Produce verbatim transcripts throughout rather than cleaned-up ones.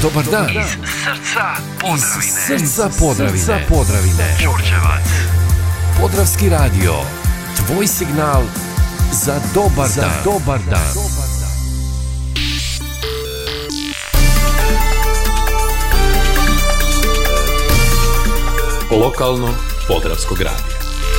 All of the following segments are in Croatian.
Dobar dan. Iz srca Podravine. Iz srca Podravine. Srca Podravine. Đurđevac. Podravski radio. Tvoj signal za dobar za dan. Dobar dan. Lokalno Podravskog radija.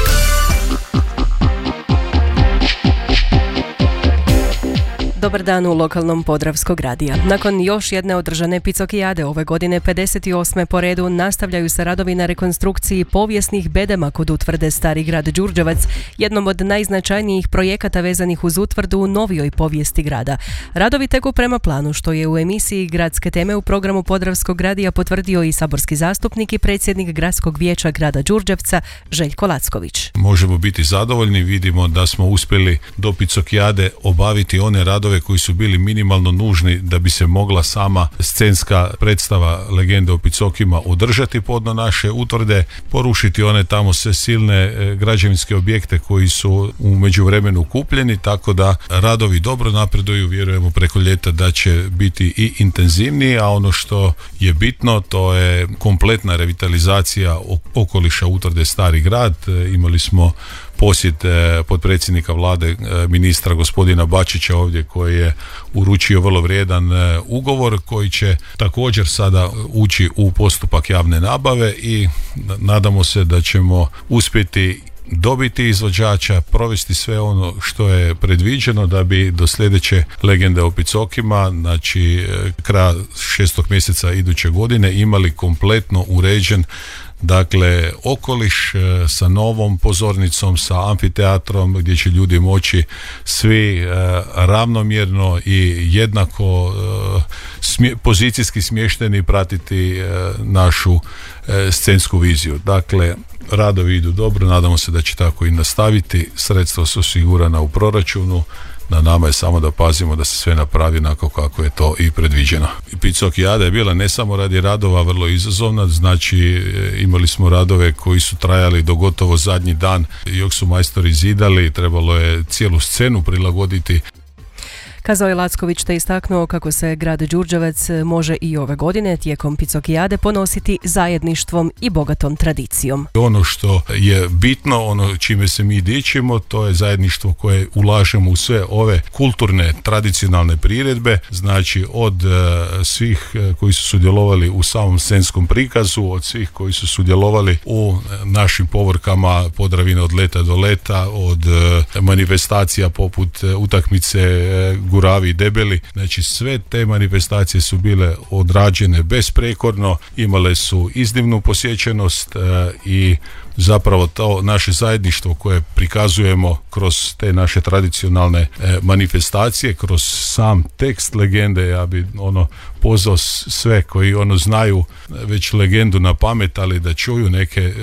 Dobar dan u lokalnom Podravskog radija. Nakon još jedne održane Picokijade ove godine pedeset osme po redu nastavljaju se radovi na rekonstrukciji povijesnih bedema kod utvrde Stari grad Đurđevac, jednom od najznačajnijih projekata vezanih uz utvrdu u novijoj povijesti grada. Radovi teku prema planu, što je u emisiji Gradske teme u programu Podravskog radija potvrdio i saborski zastupnik i predsjednik Gradskog vijeća grada Đurđevca Željko Lacković. Možemo biti zadovoljni, vidimo da smo uspjeli do Picokijade obaviti one radove koji su bili minimalno nužni da bi se mogla sama scenska predstava Legende o Picokima održati podno naše utvrde, porušiti one tamo sve silne e, građevinske objekte koji su u međuvremenu kupljeni, tako da radovi dobro napreduju, vjerujemo preko ljeta da će biti i intenzivniji, a ono što je bitno to je kompletna revitalizacija okoliša utvrde Stari grad. E, imali smo posjet eh, potpredsjednika vlade eh, ministra gospodina Bačića ovdje koji je uručio vrlo vrijedan eh, ugovor koji će također sada ući u postupak javne nabave i nadamo se da ćemo uspjeti dobiti izvođača, provesti sve ono što je predviđeno da bi do sljedeće Legende o Picokima, znači kraja šestog mjeseca iduće godine, imali kompletno uređen dakle okoliš sa novom pozornicom, sa amfiteatrom gdje će ljudi moći svi e, ravnomjerno i jednako e, smje, pozicijski smješteni pratiti e, našu e, scensku viziju. Dakle, radovi idu dobro, nadamo se da će tako i nastaviti, sredstva su osigurana u proračunu. Na nama je samo da pazimo da se sve napravi onako kako je to i predviđeno. Picokijada je bila ne samo radi radova vrlo izazovna, znači imali smo radove koji su trajali do gotovo zadnji dan, jok su majstori zidali, trebalo je cijelu scenu prilagoditi. Kazao je Lacković te istaknuo kako se grad Đurđevac može i ove godine tijekom Picokijade ponositi zajedništvom i bogatom tradicijom. Ono što je bitno, ono čime se mi dičimo, to je zajedništvo koje ulažemo u sve ove kulturne tradicionalne priredbe, znači od uh, svih uh, koji su sudjelovali u samom scenskom prikazu, od svih koji su sudjelovali u našim povorkama Podravine od leta do leta, od uh, manifestacija poput uh, utakmice uh, Guravi i Debeli, znači sve te manifestacije su bile odrađene besprekorno, imale su iznimnu posjećenost e, i zapravo to naše zajedništvo koje prikazujemo kroz te naše tradicionalne e, manifestacije, kroz sam tekst legende, ja bi ono pozvao sve koji ono znaju već legendu na pamet, ali da čuju neke e,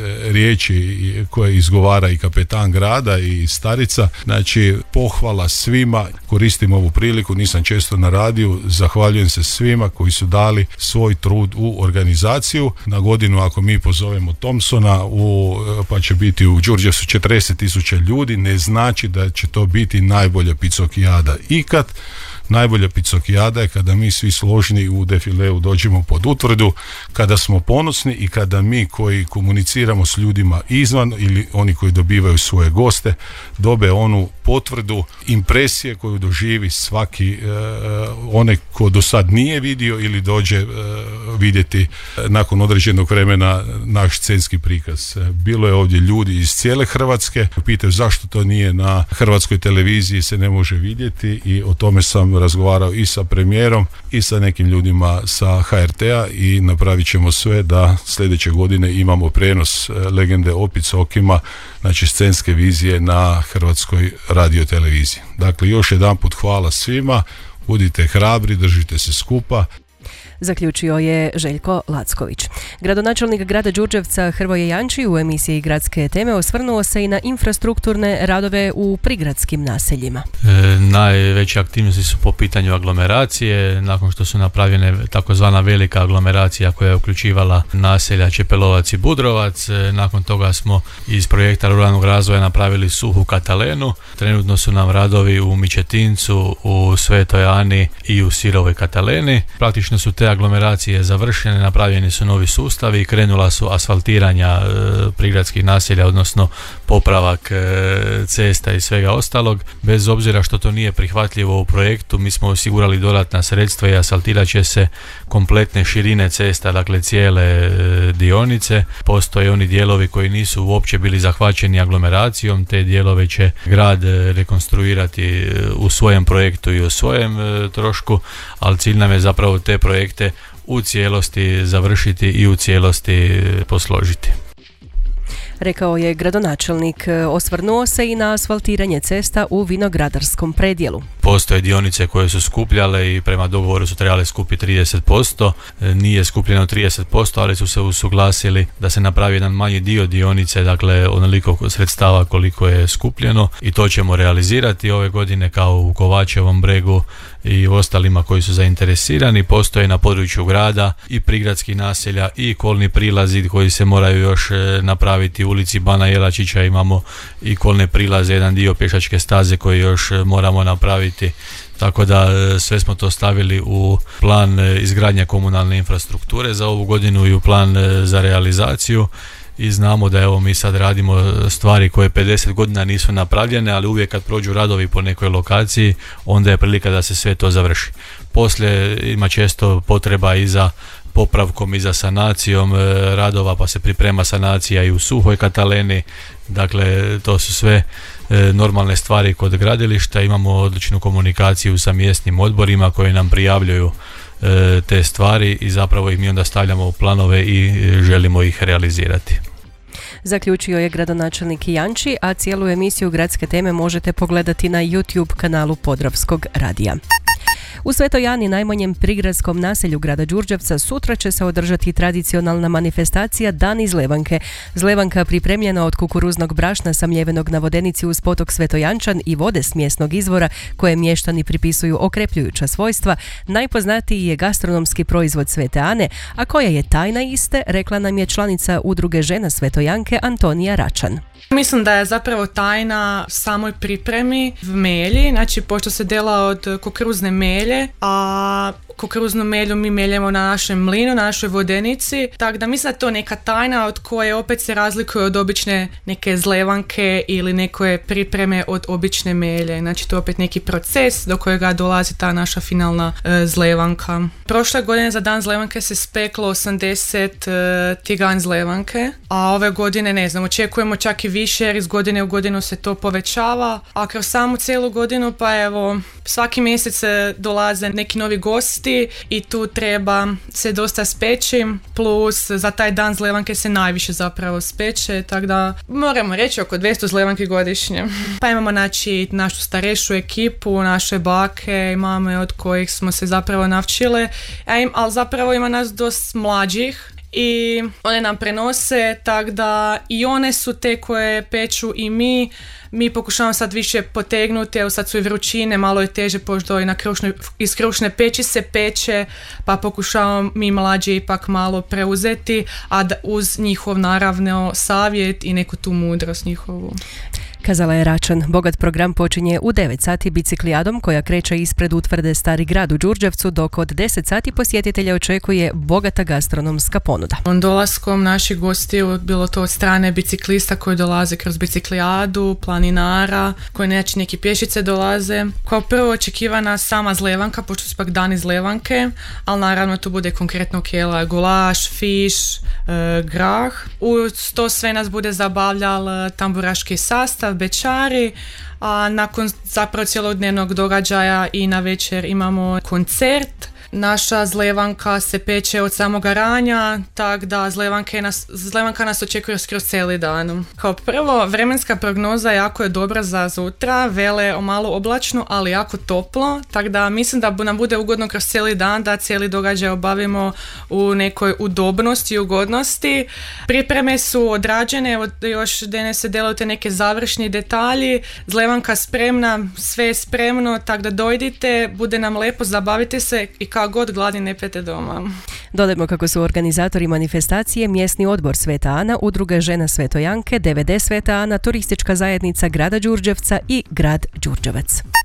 riječi koje izgovara i kapetan grada i starica, znači pohvala svima, koristim ovu priliku, nisam često na radiju, zahvaljujem se svima koji su dali svoj trud u organizaciju. Na godinu ako mi pozovemo Thompsona u pa će biti u Đurđevcu četrdeset tisuća ljudi, ne znači da će to biti najbolja Picokijada ikad. Najbolja Picokijada je kada mi svi složni u defileu dođemo pod utvrdu, kada smo ponosni i kada mi koji komuniciramo s ljudima izvan ili oni koji dobivaju svoje goste dobe onu potvrdu impresije koju doživi svaki e, onaj ko do sad nije vidio ili dođe e, vidjeti nakon određenog vremena naš scenski prikaz. Bilo je ovdje ljudi iz cijele Hrvatske, pitaju zašto to nije na hrvatskoj televiziji, se ne može vidjeti, i o tome sam razgovarao i sa premijerom i sa nekim ljudima sa ha er te a i napravit ćemo sve da sljedeće godine imamo prijenos Legende o Picokima, znači scenske vizije na Hrvatskoj radioteleviziji. Dakle, još jedan put hvala svima, budite hrabri, držite se skupa. Zaključio je Željko Lacković. Gradonačelnik grada Đurđevca Hrvoje Janči u emisiji Gradske teme osvrnuo se i na infrastrukturne radove u prigradskim naseljima. E, najveće aktivnosti su po pitanju aglomeracije, nakon što su napravljene takozvana velika aglomeracija koja je uključivala naselja Čepelovac i Budrovac. E, nakon toga smo iz projekta ruralnog razvoja napravili suhu Katalenu. Trenutno su nam radovi u Mičetincu, u Svetoj Ani i u Sirovoj Kataleni. Praktično konačno su te aglomeracije završene, napravljeni su novi sustavi i krenula su asfaltiranja e, prigradskih naselja, odnosno popravak e, cesta i svega ostalog. Bez obzira što to nije prihvatljivo u projektu, mi smo osigurali dodatna sredstva i asfaltirat će se kompletne širine cesta, dakle cijele e, dionice. Postoje oni dijelovi koji nisu uopće bili zahvaćeni aglomeracijom, te dijelove će grad e, rekonstruirati e, u svojem projektu i u svojem e, trošku, ali cilj nam je zapravo te projekte u cijelosti završiti i u cijelosti e, posložiti. Rekao je gradonačelnik. Osvrnuo se i na asfaltiranje cesta u vinogradarskom predjelu. Postoje dionice koje su skupljale i prema dogovoru su trebale skupiti trideset posto. Nije skupljeno trideset posto, ali su se usuglasili da se napravi jedan manji dio dionice, dakle onoliko sredstava koliko je skupljeno, i to ćemo realizirati ove godine, kao u Kovačevom bregu i ostalima koji su zainteresirani. Postoje na području grada i prigradskih naselja i kolni prilazi koji se moraju još napraviti. U ulici Bana Jelačića imamo i kolne prilaze, jedan dio pješačke staze koji još moramo napraviti. Tako da sve smo to stavili u plan izgradnje komunalne infrastrukture za ovu godinu i u plan za realizaciju. I znamo da evo mi sad radimo stvari koje pedeset godina nisu napravljene, ali uvijek kad prođu radovi po nekoj lokaciji, onda je prilika da se sve to završi. Poslije ima često potreba i za popravkom i za sanacijom radova, pa se priprema sanacija i u Suhoj Kataleni. Dakle, to su sve normalne stvari kod gradilišta. Imamo odličnu komunikaciju sa mjesnim odborima koji nam prijavljuju te stvari i zapravo ih mi onda stavljamo u planove i želimo ih realizirati. Zaključio je gradonačelnik Janči, a cijelu emisiju Gradske teme možete pogledati na YouTube kanalu Podravskog radija. U Svetoj Ani, najmanjem prigradskom naselju grada Đurđevca, sutra će se održati tradicionalna manifestacija Dan izlevanke. Zlevanka, pripremljena od kukuruznog brašna samljevenog na vodenici uz potok Svetojančan i vode s mjesnog izvora, koje mještani pripisuju okrepljujuća svojstva, najpoznatiji je gastronomski proizvod Svete Ane, a koja je tajna iste, rekla nam je članica udruge žena Svetojanke Antonija Račan. Mislim da je zapravo tajna samoj pripremi v melji, znači pošto se dela od kukuruzne melje, a kukuruznu melju mi meljemo na našem mlinu, na našoj vodenici, tako da mislim da je to neka tajna od koje opet se razlikuje od obične neke zlevanke ili neke pripreme od obične melje. Znači to je opet neki proces do kojega dolazi ta naša finalna e, zlevanka. Prošle godine za Dan zlevanke se speklo osamdeset e, tigan zlevanke, a ove godine ne znam, očekujemo čak i više jer iz godine u godinu se to povećava, a kroz samu cijelu godinu pa evo svaki mjesec dolaze neki novi gosti i tu treba se dosta speći, plus za taj Dan zlevanke se najviše zapravo speče, tako da moramo reći oko dvjesto zlevanki godišnje. Pa imamo znači našu starešu ekipu, naše bake, mame od kojih smo se zapravo navčile, ali zapravo ima nas dosta mlađih i one nam prenose, tako da i one su te koje peču i mi. Mi pokušavamo sad više potegnuti, evo sad su i vrućine, malo je teže pošto i na krušnoj, iz krušne peći se peče, pa pokušavamo mi mlađi ipak malo preuzeti, a da uz njihov naravno savjet i neku tu mudrost njihovu. Kazala je Račan. Bogat program počinje u devet sati biciklijadom koja kreće ispred utvrde Stari grad u Đurđevcu, dok od deset sati posjetitelja očekuje bogata gastronomska ponuda. Dolaskom naših gostiju, bilo to od strane biciklista koji dolaze kroz biciklijadu, planinara, koji neće neki pješice dolaze. Kao prvo očekivana sama zlevanka, pošto su pak dani zlevanke, ali naravno tu bude konkretno kjela, gulaš, fiš, e, grah. Uz to sve nas bude zabavljal tamburaški sastav, bečari, a nakon zapravo cijelodnevnog događaja i na večer imamo koncert. Naša zlevanka se peče od samoga ranja, tako da zlevanke nas, zlevanka nas očekuje skroz cijeli dan. Kao prvo, vremenska prognoza jako je dobra za sutra, vele o malo oblačno, ali jako toplo, tako da mislim da nam bude ugodno kroz cijeli dan da cijeli događaj obavimo u nekoj udobnosti i ugodnosti. Pripreme su odrađene, još danas se delaju te neke završni detalji, zlevanka spremna, sve je spremno, tako da dojdite, bude nam lepo, zabavite se i kao god gladni ne pete doma. Dodajmo kako su organizatori manifestacije mjesni odbor Sveta Ana, udruga žena Svetojanke, D V D Sveta Ana, turistička zajednica grada Đurđevca i grad Đurđevac.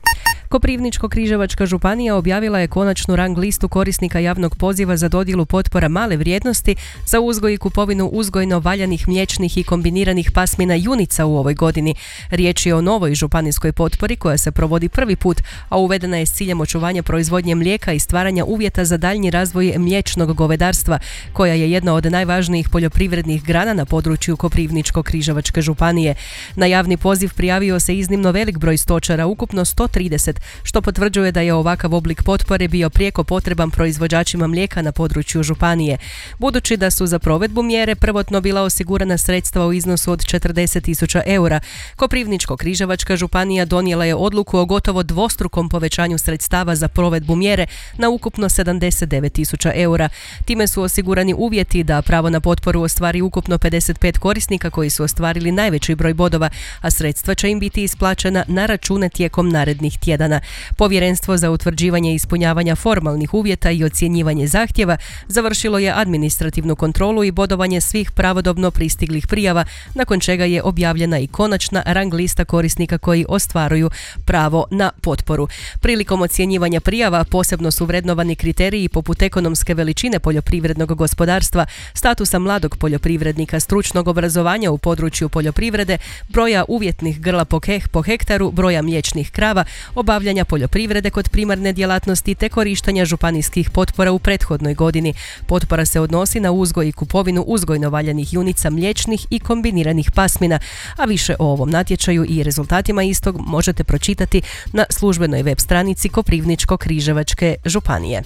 Koprivničko-križevačka županija objavila je konačnu rang listu korisnika javnog poziva za dodjelu potpora male vrijednosti za uzgoj i kupovinu uzgojno valjanih mliječnih i kombiniranih pasmina junica u ovoj godini. Riječ je o novoj županijskoj potpori koja se provodi prvi put, a uvedena je s ciljem očuvanja proizvodnje mlijeka i stvaranja uvjeta za daljnji razvoj mliječnog govedarstva, koja je jedna od najvažnijih poljoprivrednih grana na području Koprivničko-križevačke županije. Na javni poziv prijavio se iznimno velik broj stočara, ukupno sto trideset, što potvrđuje da je ovakav oblik potpore bio prijeko potreban proizvođačima mlijeka na području županije. Budući da su za provedbu mjere prvotno bila osigurana sredstva u iznosu od četrdeset tisuća eura, Koprivničko-križevačka županija donijela je odluku o gotovo dvostrukom povećanju sredstava za provedbu mjere na ukupno sedamdeset devet tisuća eura. Time su osigurani uvjeti da pravo na potporu ostvari ukupno pedeset pet korisnika koji su ostvarili najveći broj bodova, a sredstva će im biti isplaćena na račune tijekom narednih tjedana. Povjerenstvo za utvrđivanje ispunjavanja formalnih uvjeta i ocjenjivanje zahtjeva završilo je administrativnu kontrolu i bodovanje svih pravodobno pristiglih prijava, nakon čega je objavljena i konačna rang lista korisnika koji ostvaruju pravo na potporu. Prilikom ocjenjivanja prijava posebno su vrednovani kriteriji poput ekonomske veličine poljoprivrednog gospodarstva, statusa mladog poljoprivrednika, stručnog obrazovanja u području poljoprivrede, broja uvjetnih grla po, heh, po hektaru, broja mliječnih krava, obavljanja poljoprivrede kod primarne djelatnosti te korištenja županijskih potpora u prethodnoj godini. Potpora se odnosi na uzgoj i kupovinu uzgojno valjanih junica mliječnih i kombiniranih pasmina, a više o ovom natječaju i rezultatima istog možete pročitati na službenoj web stranici Koprivničko-križevačke županije.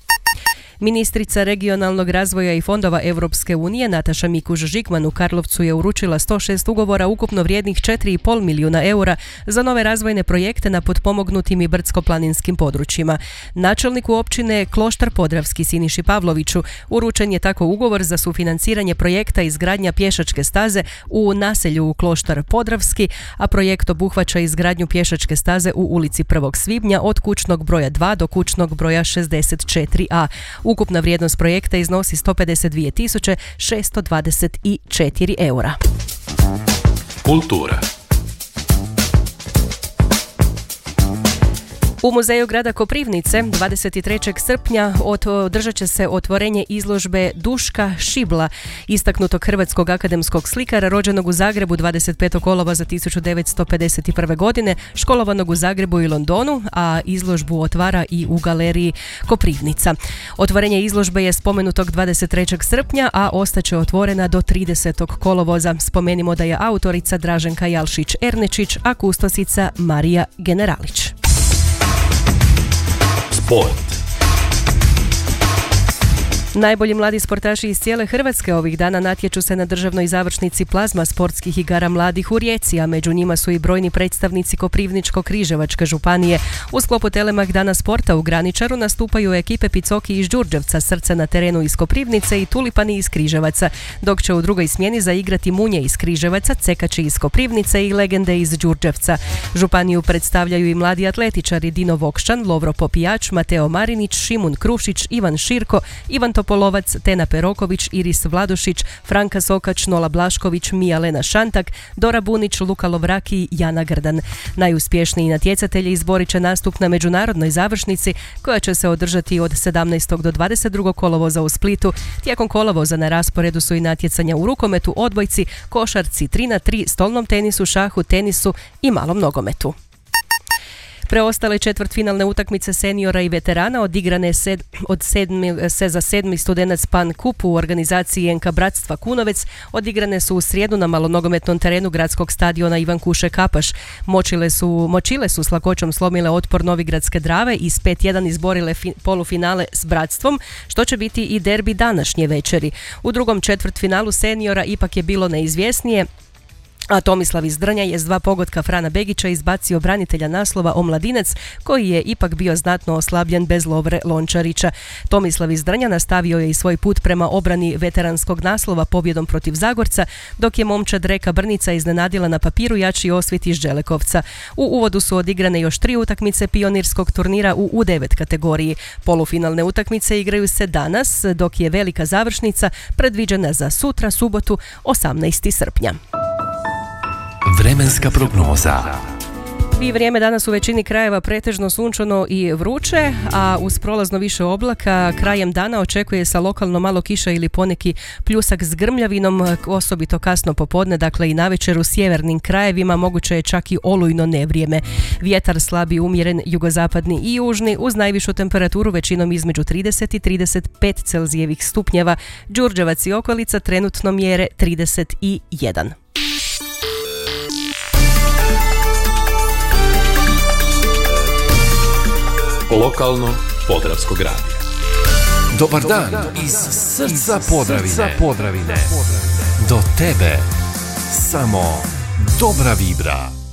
Ministrica regionalnog razvoja i fondova Europske unije Nataša Mikuš-Žigman u Karlovcu je uručila sto šest ugovora ukupno vrijednih četiri i pol milijuna eura za nove razvojne projekte na potpomognutim i brdsko-planinskim područjima. Načelniku općine Kloštar Podravski Siniši Pavloviću uručen je tako ugovor za sufinanciranje projekta izgradnja pješačke staze u naselju Kloštar Podravski, a projekt obuhvaća izgradnju pješačke staze u ulici prvog svibnja od kućnog broja dva do kućnog broja šezdeset četiri a. Ukupna vrijednost projekta iznosi sto pedeset dvije tisuće šesto dvadeset četiri eura. Kultura. U Muzeju grada Koprivnice dvadeset trećeg srpnja održat će se otvorenje izložbe Duška Šibla, istaknutog hrvatskog akademskog slikara rođenog u Zagrebu dvadeset petog kolovoza tisuću devetsto pedeset prve. godine, školovanog u Zagrebu i Londonu, a izložbu otvara i u galeriji Koprivnica. Otvorenje izložbe je spomenutog dvadeset trećeg srpnja, a ostaće otvorena do tridesetog kolovoza. Spomenimo da je autorica Draženka Jalšić-Ernečić, a kustosica Marija Generalić. Sport. Najbolji mladi sportaši iz cijele Hrvatske ovih dana natječu se na državnoj završnici plazma sportskih igara mladih u Rijeci, a među njima su i brojni predstavnici Koprivničko-križevačke županije. U sklopu Telemak dana sporta u Graničaru nastupaju ekipe Picoki iz Đurđevca, Srce na terenu iz Koprivnice i Tulipani iz Križevaca, dok će u drugoj smjeni zaigrati Munje iz Križevaca, Cekači iz Koprivnice i Legende iz Đurđevca. Županiju predstavljaju i mladi atletičari Dino Vokščan, Lovro Popijač, Mateo Marinić, Šimun Krušić, Ivan Širko, Ivan Polovac, Tena Peroković, Iris Vladušić, Franka Sokač, Nola Blašković, Mija Lena Šantak, Dora Bunić, Luka Lovraki i Jana Grdan. Najuspješniji natjecatelji izborit će nastup na međunarodnoj završnici koja će se održati od sedamnaestog do dvadeset drugog kolovoza u Splitu. Tijekom kolovoza na rasporedu su i natjecanja u rukometu, odbojci, košarci, tri na tri, stolnom tenisu, šahu, tenisu i malom nogometu. Preostale četvrtfinalne utakmice seniora i veterana odigrane sed, od sedmi, se za sedmi Studenac Pan Kup u organizaciji Enka Bratstva Kunovec odigrane su u srijedu na malonogometnom terenu gradskog stadiona Ivan Kuše Kapaš. Močile su, močile su s lakoćom slomile otpor Novigradske Drave i s pet jedan izborile fi, polufinale s Bratstvom, što će biti i derbi današnje večeri. U drugom četvrtfinalu seniora ipak je bilo neizvjesnije, a Tomislav iz Drnja je s dva pogotka Frana Begića izbacio branitelja naslova Omladinac, koji je ipak bio znatno oslabljen bez Lovre Lončarića. Tomislav iz Drnja nastavio je i svoj put prema obrani veteranskog naslova pobjedom protiv Zagorca, dok je momčad Reka Brnica iznenadila na papiru jači Osvit iz Želekovca. U uvodu su odigrane još tri utakmice pionirskog turnira u U devet kategoriji. Polufinalne utakmice igraju se danas, dok je velika završnica predviđena za sutra, subotu, osamnaestog srpnja. Vremenska prognoza. I vrijeme danas u većini krajeva pretežno sunčano i vruće, a uz prolazno više oblaka krajem dana očekuje se lokalno malo kiša ili poneki pljusak s grmljavinom, osobito kasno popodne, dakle i navečer u sjevernim krajevima moguće je čak i olujno nevrijeme. Vjetar slabi umjeren jugozapadni i južni uz najvišu temperaturu većinom između trideset i trideset pet Celzijevih stupnjeva. Đurđevac i okolica trenutno mjere trideset jedan. Lokalno Podravskog radija. Dobar dan iz srca Podravine. Podravine. Do tebe samo dobra vibra.